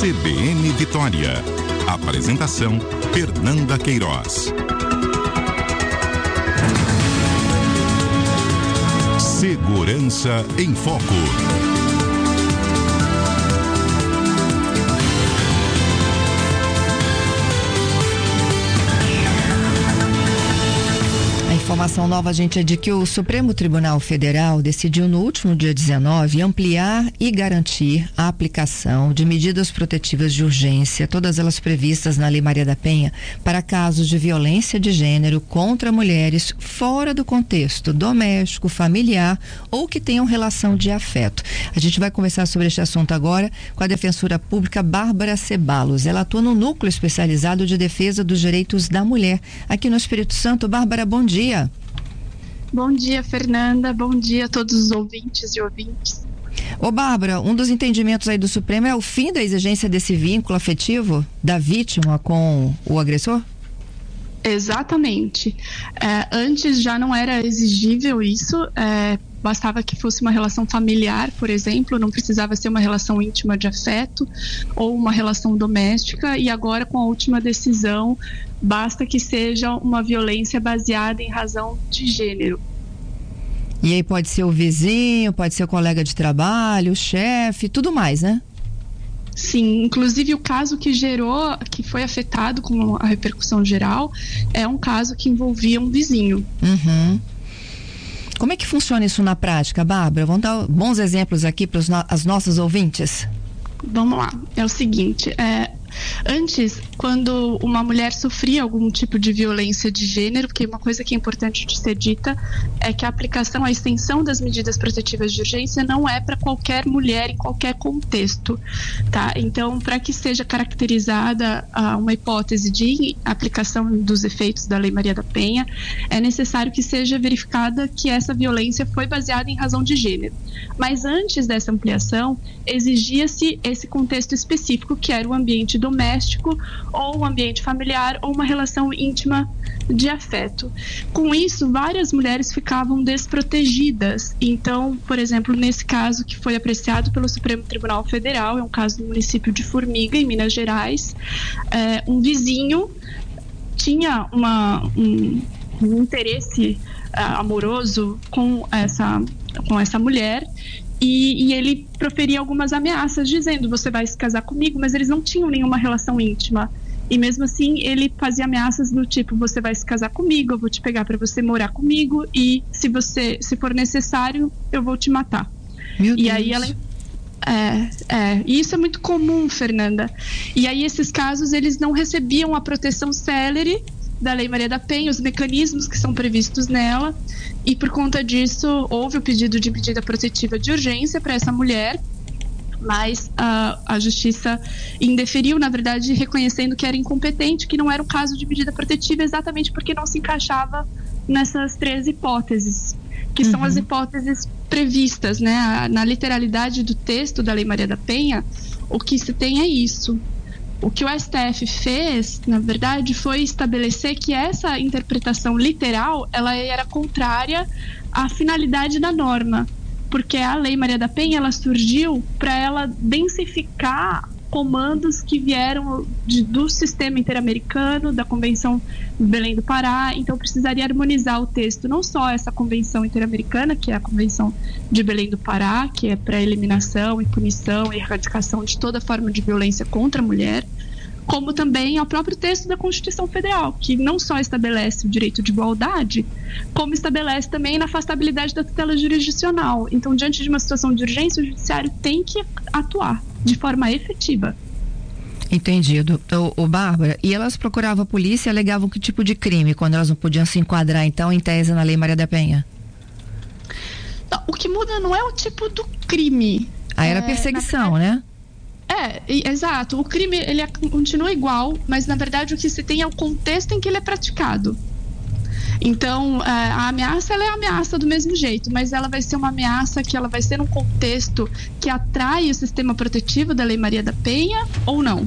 CBN Vitória. Apresentação: Fernanda Queiroz. Segurança em Foco. Informação nova, gente, é de que o Supremo Tribunal Federal decidiu no último dia 19 ampliar e garantir a aplicação de medidas protetivas de urgência, todas elas previstas na Lei Maria da Penha, para casos de violência de gênero contra mulheres fora do contexto doméstico, familiar ou que tenham relação de afeto. A gente vai conversar sobre este assunto agora com a defensora pública Bárbara Ceballos. Ela atua no Núcleo Especializado de Defesa dos Direitos da Mulher aqui no Espírito Santo. Bárbara, bom dia. Bom dia, Fernanda. Bom dia a todos os ouvintes e ouvintes. Ô, Bárbara, um dos entendimentos aí do Supremo é o fim da exigência desse vínculo afetivo da vítima com o agressor? Exatamente. Antes já não era exigível isso, bastava que fosse uma relação familiar, por exemplo, não precisava ser uma relação íntima de afeto ou uma relação doméstica, e agora com a última decisão basta que seja uma violência baseada em razão de gênero. E aí pode ser o vizinho, pode ser o colega de trabalho, o chefe, tudo mais, né? Sim, inclusive o caso que foi afetado com a repercussão geral, é um caso que envolvia um vizinho. Uhum. Como é que funciona isso na prática, Bárbara? Vamos dar bons exemplos aqui para as nossas ouvintes? Vamos lá, é o seguinte, antes, quando uma mulher sofria algum tipo de violência de gênero, porque uma coisa que é importante de ser dita é que a aplicação, a extensão das medidas protetivas de urgência não é para qualquer mulher em qualquer contexto, tá? Então, para que seja caracterizada uma hipótese de aplicação dos efeitos da Lei Maria da Penha, é necessário que seja verificada que essa violência foi baseada em razão de gênero. Mas antes dessa ampliação, exigia-se esse contexto específico, que era o ambiente doméstico ou um ambiente familiar ou uma relação íntima de afeto. Com isso, várias mulheres ficavam desprotegidas. Então, por exemplo, nesse caso que foi apreciado pelo Supremo Tribunal Federal, é um caso do município de Formiga, em Minas Gerais, um vizinho tinha um interesse amoroso com essa mulher, e ele proferia algumas ameaças dizendo: você vai se casar comigo, mas eles não tinham nenhuma relação íntima. E mesmo assim ele fazia ameaças do tipo: você vai se casar comigo, eu vou te pegar para você morar comigo, e se for necessário, eu vou te matar. Meu Deus. E aí ela e isso é muito comum, Fernanda. E aí esses casos, eles não recebiam a proteção célere da Lei Maria da Penha, os mecanismos que são previstos nela, e por conta disso houve o pedido de medida protetiva de urgência para essa mulher, mas a Justiça indeferiu, na verdade, reconhecendo que era incompetente, que não era um caso de medida protetiva, exatamente porque não se encaixava nessas 3 hipóteses, que são as hipóteses previstas, né? Na literalidade do texto da Lei Maria da Penha, o que se tem é isso. O que o STF fez, na verdade, foi estabelecer que essa interpretação literal, ela era contrária à finalidade da norma, porque a Lei Maria da Penha, ela surgiu para ela densificar comandos que vieram do sistema interamericano, da Convenção de Belém do Pará. Então precisaria harmonizar o texto, não só essa Convenção interamericana, que é a Convenção de Belém do Pará, que é para eliminação e punição e erradicação de toda forma de violência contra a mulher, como também ao próprio texto da Constituição Federal, que não só estabelece o direito de igualdade, como estabelece também a afastabilidade da tutela jurisdicional. Então, diante de uma situação de urgência, o judiciário tem que atuar de forma efetiva. Entendido. Ô, Bárbara, e elas procuravam a polícia e alegavam que tipo de crime, quando elas não podiam se enquadrar, então, em tese, na Lei Maria da Penha? Não, o que muda não é o tipo do crime. Aí era perseguição, né? Exato. O crime, ele continua igual, mas, na verdade, o que se tem é o contexto em que ele é praticado. Então, a ameaça, ela é ameaça do mesmo jeito, mas ela vai ser uma ameaça que ela vai ser num contexto que atrai o sistema protetivo da Lei Maria da Penha ou não.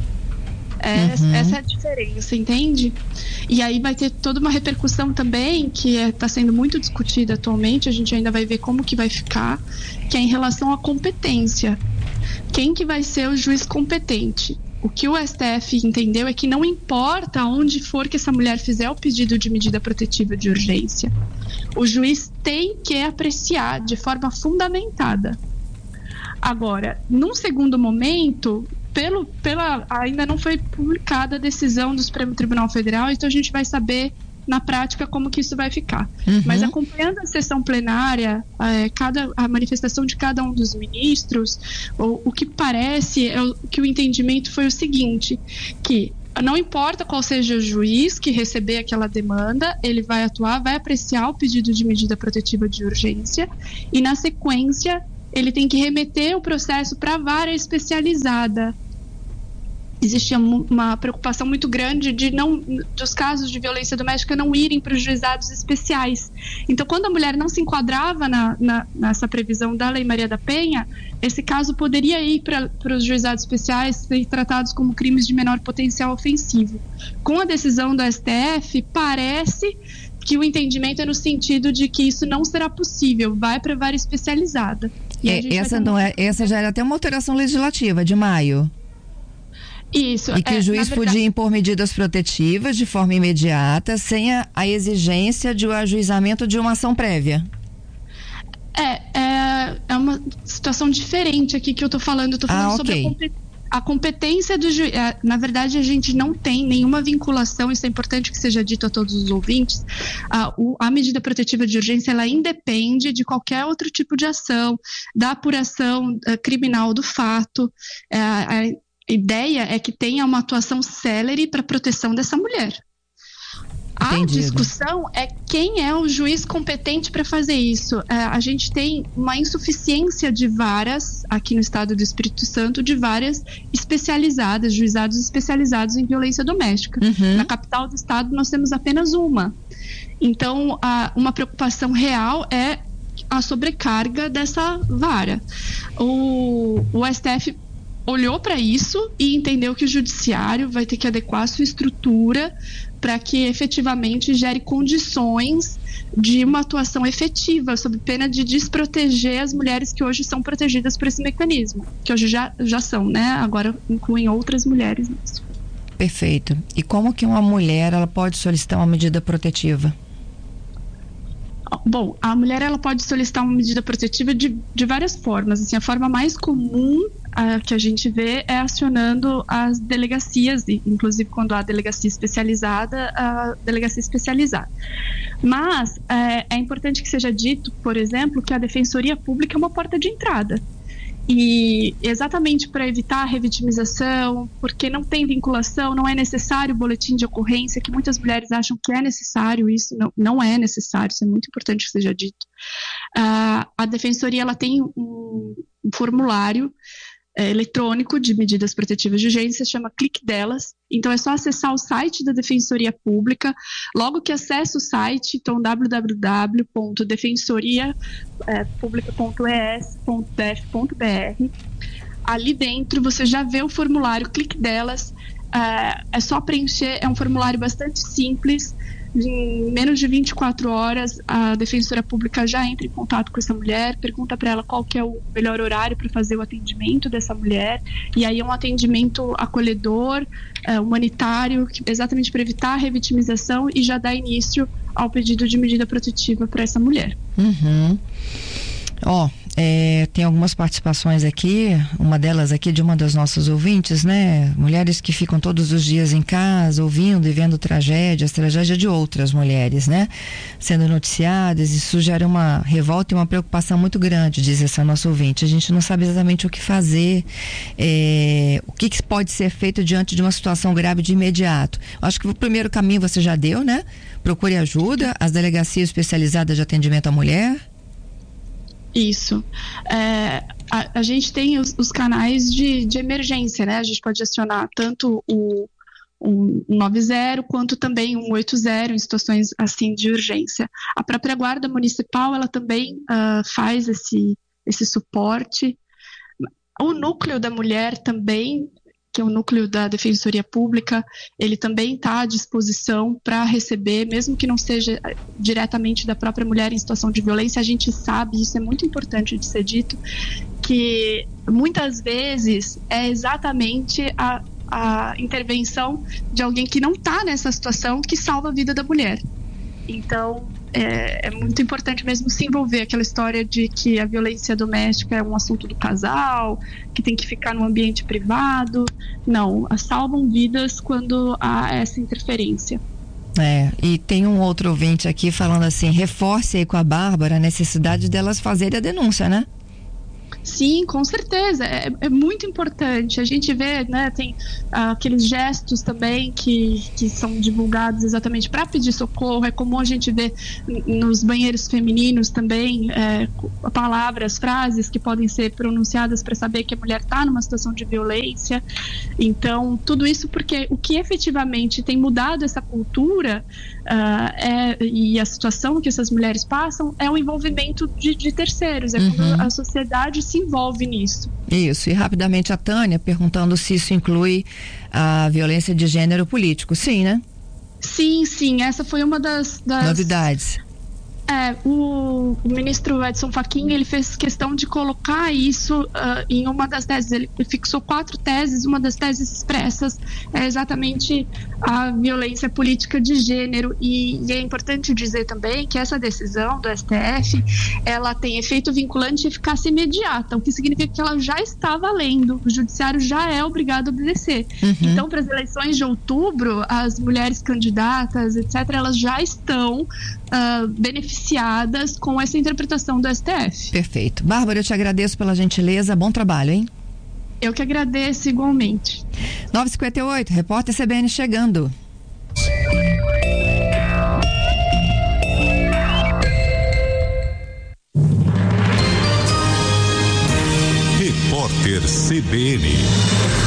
Essa é a diferença, entende? E aí vai ter toda uma repercussão também, que está sendo muito discutida atualmente, a gente ainda vai ver como que vai ficar, que é em relação à competência. quem que vai ser o juiz competente. O que o STF entendeu é que não importa onde for que essa mulher fizer o pedido de medida protetiva de urgência, o juiz tem que apreciar de forma fundamentada. Agora, num segundo momento, ainda não foi publicada a decisão do Supremo Tribunal Federal, então a gente vai saber na prática como que isso vai ficar. Mas acompanhando a sessão plenária, a manifestação de cada um dos ministros, o que parece que o entendimento foi o seguinte, que não importa qual seja o juiz que receber aquela demanda, ele vai atuar, vai apreciar o pedido de medida protetiva de urgência e, na sequência, ele tem que remeter o processo para a vara especializada. Existia uma preocupação muito grande dos casos de violência doméstica não irem para os juizados especiais. Então, quando a mulher não se enquadrava nessa previsão da Lei Maria da Penha, esse caso poderia ir para os juizados especiais, ser tratados como crimes de menor potencial ofensivo. Com a decisão do STF, parece que o entendimento é no sentido de que isso não será possível, vai para a vara especializada. Essa já era até uma alteração legislativa de maio. Isso. E que o juiz podia impor medidas protetivas de forma imediata, sem a exigência de o ajuizamento de uma ação prévia. É uma situação diferente aqui que eu estou falando. Eu tô falando sobre a competência do juiz. Na verdade, a gente não tem nenhuma vinculação, isso é importante que seja dito a todos os ouvintes. A medida protetiva de urgência, ela independe de qualquer outro tipo de ação, da apuração criminal do fato. A ideia é que tenha uma atuação célere para a proteção dessa mulher. A discussão é quem é o juiz competente para fazer isso. A gente tem uma insuficiência de varas, aqui no estado do Espírito Santo, de varas especializadas, juizados especializados em violência doméstica. Na capital do estado nós temos apenas uma. Então, uma preocupação real é a sobrecarga dessa vara. O STF olhou para isso e entendeu que o judiciário vai ter que adequar a sua estrutura para que efetivamente gere condições de uma atuação efetiva, sob pena de desproteger as mulheres que hoje são protegidas por esse mecanismo, que hoje já são, né? Agora incluem outras mulheres nisso. Perfeito. E como que uma mulher ela pode solicitar uma medida protetiva? Bom, a mulher ela pode solicitar uma medida protetiva de várias formas. Assim, a forma mais comum que a gente vê é acionando as delegacias, inclusive quando há delegacia especializada, a delegacia especializada. Mas é importante que seja dito, por exemplo, que a Defensoria Pública é uma porta de entrada. E exatamente para evitar a revitimização, porque não tem vinculação, não é necessário o boletim de ocorrência, que muitas mulheres acham que é necessário, isso não é necessário, isso é muito importante que seja dito. A Defensoria ela tem um formulário eletrônico de medidas protetivas de urgência, chama Clique Delas. Então é só acessar o site da Defensoria Pública. Logo que acessa o site, então www.defensoriapublica.es.def.br. Ali dentro você já vê o formulário Clique Delas. É só preencher, é um formulário bastante simples. Em menos de 24 horas, a Defensora Pública já entra em contato com essa mulher, pergunta para ela qual que é o melhor horário para fazer o atendimento dessa mulher, e aí é um atendimento acolhedor, humanitário, exatamente para evitar a revitimização e já dar início ao pedido de medida protetiva para essa mulher. Tem algumas participações aqui, uma delas aqui de uma das nossas ouvintes, né? Mulheres que ficam todos os dias em casa, ouvindo e vendo tragédias de outras mulheres, né? Sendo noticiadas, isso gera uma revolta e uma preocupação muito grande, diz essa nossa ouvinte. A gente não sabe exatamente o que fazer, o que pode ser feito diante de uma situação grave de imediato. Acho que o primeiro caminho você já deu, né? Procure ajuda, as delegacias especializadas de atendimento à mulher. Isso. A gente tem os canais de emergência, né? A gente pode acionar tanto o 190 quanto também o 180 em situações assim de urgência. A própria Guarda Municipal, ela também faz esse suporte. O Núcleo da Mulher também, que é o núcleo da Defensoria Pública, ele também está à disposição para receber, mesmo que não seja diretamente da própria mulher em situação de violência. A gente sabe, isso é muito importante de ser dito, que muitas vezes é exatamente a intervenção de alguém que não está nessa situação que salva a vida da mulher. Então, é muito importante mesmo se envolver, aquela história de que a violência doméstica é um assunto do casal, que tem que ficar no ambiente privado. Não, salvam vidas quando há essa interferência. E tem um outro ouvinte aqui falando assim, reforce aí com a Bárbara a necessidade delas fazerem a denúncia, né? Sim, com certeza, é muito importante. A gente vê, né, tem aqueles gestos também que são divulgados exatamente para pedir socorro. É comum a gente ver nos banheiros femininos também palavras, frases que podem ser pronunciadas para saber que a mulher está numa situação de violência. Então, tudo isso porque o que efetivamente tem mudado essa cultura e a situação que essas mulheres passam é o envolvimento de terceiros, quando a sociedade se envolve nisso. Isso, e rapidamente a Tânia perguntando se isso inclui a violência de gênero político. Sim, né? Sim, essa foi uma das novidades. O ministro Edson Fachin, ele fez questão de colocar isso em uma das teses. Ele fixou 4 teses, uma das teses expressas é exatamente a violência política de gênero, e é importante dizer também que essa decisão do STF, ela tem efeito vinculante e eficácia imediata, o que significa que ela já está valendo, o judiciário já é obrigado a obedecer. Então, para as eleições de outubro, as mulheres candidatas, etc., elas já estão beneficiadas com essa interpretação do STF. Perfeito. Bárbara, eu te agradeço pela gentileza, bom trabalho, hein? Eu que agradeço igualmente. 9h58, repórter CBN chegando. Repórter CBN.